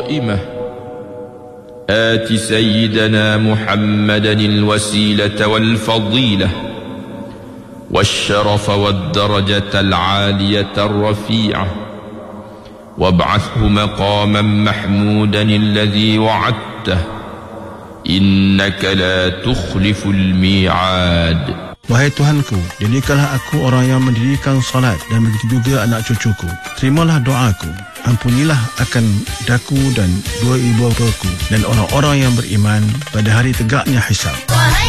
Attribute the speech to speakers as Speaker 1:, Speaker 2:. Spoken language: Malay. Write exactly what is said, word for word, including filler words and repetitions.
Speaker 1: قائمة آت سيدنا محمدا الوسيلة والفضيلة والشرف والدرجة العالية الرفيعة وابعثه مقاما محمودا الذي وعدته إنك لا تخلف الميعاد.
Speaker 2: Wahai Tuhanku, jadikanlah aku orang yang mendirikan salat dan begitu juga anak cucuku. Terimalah doaku. Ampunilah akan daku dan dua ibu bapaku dan orang-orang yang beriman pada hari tegaknya hisab.